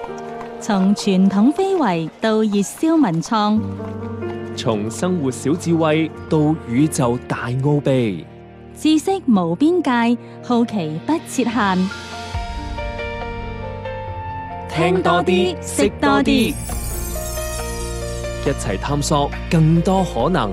從傳統非遺到熱銷文創， 從生活小智慧到宇宙大奧秘， 知識無邊界，好奇不設限。 聽多啲，識多啲，一齊探索更多可能。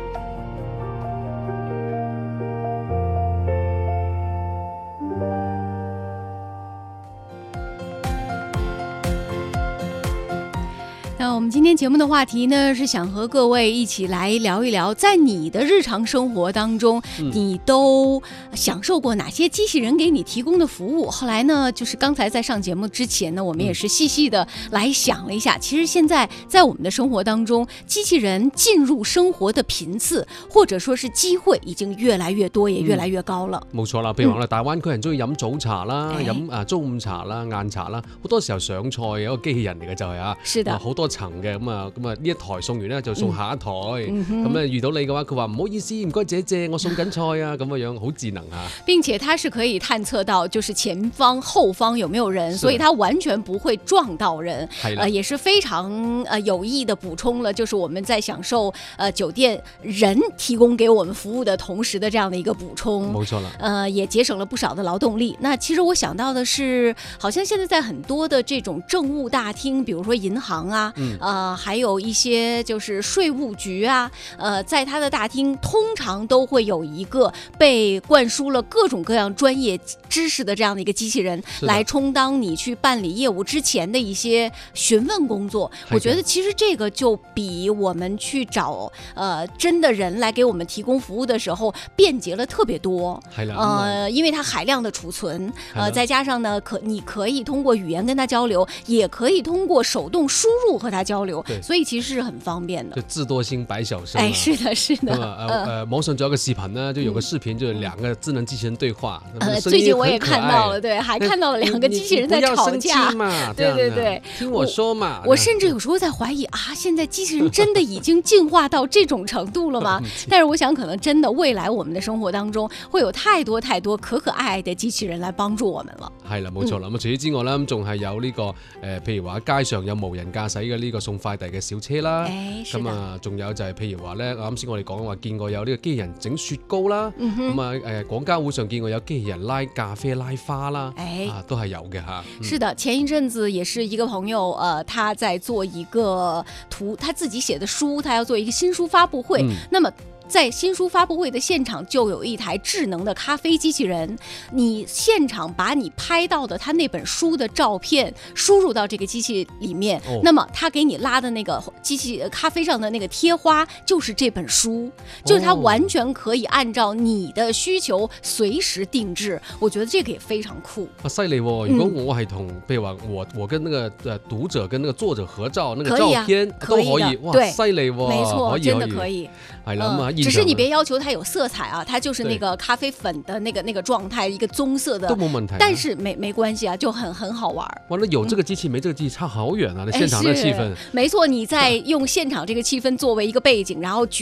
那我们今天节目的话题呢，是想和各位一起来聊一聊，在你的日常生活当中，你都享受过哪些机器人给你提供的服务？后来呢，就是刚才在上节目之前呢，我们也是细细的来想了一下，其实现在在我们的生活当中，機器人進入生活的頻次，或者說是機會已經越來越多，也越來越高了。 冇錯啦，譬如話我哋大灣區人中意飲早茶啦，飲中午茶啦、晏茶啦，好多時候上菜嘅一個機器人嚟嘅就係啊， 是的， 好多層嘅咁啊呢一台送完咧就送下一台，咁啊遇到你嘅話，佢話唔好意思，唔該姐姐，我送緊菜啊，咁樣好智能啊， 並且它是可以探測到就是前方後方有沒有人，所以它完全不會撞到人，也是非常有益的補充了，就是我們在享受酒店人提供給我們服務的同時的這樣的一個補充， 冇錯啦， 也節省了不少的勞動力。那其實我想到的是，好像現在在很多的這種政務大廳，比如說銀行啊，還有一些就是稅務局啊，在它的大廳通常都會有一個被灌輸了各種各樣專業知識的這樣的一個機器人，來充當你去辦理業務之前的一些詢問工作。我覺得其實這個就比我們去找真的人來給我們提供服務的時候便捷了特別多。因為它海量的儲存，再加上呢，你可以通過語言跟它交流，也可以通過手動輸入和它交流，所以其實是很方便的。 就智多星白小生， 是的，是的。 網上仲有個視頻呢，就有個視頻，就兩個智能機器人對話。 最近我也看到了，對，還看到了兩個機器人在吵架。對對對， 聽我說嘛。 我甚至有時候在懷疑啊，現在機器人真的已經進化到這種程度了嗎？但是我想可能真的未來我們的生活當中會有太多太多可愛愛的機器人來幫助我們了。 係啦，冇錯啦。咁除此之外咧，咁仲係有呢個譬如話街上有無人駕駛嘅呢個送快遞嘅小車啦。咁啊，仲有就係譬如話咧，啱先我哋講話見過有呢個機器人整雪糕啦。咁啊廣交會上見過有機器人拉咖啡拉花啦。都係有嘅嚇。 是的，前一陣子也是一個朋友，他在做一個他自己寫的書，他要做一個新書發布會。那麼在新書發布會的現場就有一台智能的咖啡機器人，你現場把你拍到的他那本書的照片輸入到這個機器裡面，那麼他給你拉的那個機器咖啡上的那個貼花就是這本書，就是它完全可以按照你的需求隨時定製。我覺得這個也非常酷。 犀利喎！如果我係同譬如話我跟那個讀者跟那個作者合照，那個照片都可以，哇，犀利喎！ 沒錯，真的可以。 係啦，咁啊， 只是你別要求它有色彩啊，它就是那個咖啡粉的那個狀態，一個棕色的都冇問題。 但是沒關係啊，就很好玩。 哇，那有這個機器沒這個機器差好遠啊！那現場的氣氛。 沒錯，你在用現場這個氣氛作為一個背景，然後